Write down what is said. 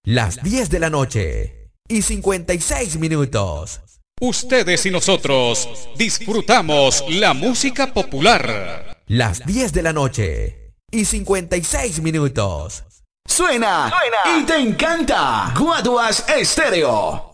Las 10 de la noche y 56 minutos. Ustedes y nosotros disfrutamos la música popular. Las 10 de la noche y 56 minutos. Suena y te encanta. Guaduas Estéreo.